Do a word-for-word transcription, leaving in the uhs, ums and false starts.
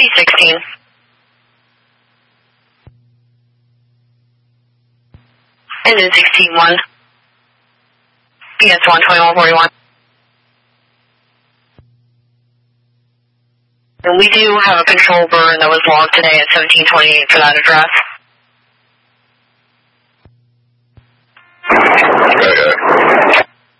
P sixteen. Engine sixteen one. P S one twenty-one forty-one. And we do have a control burn that was logged today at seventeen twenty-eight for that address. Okay.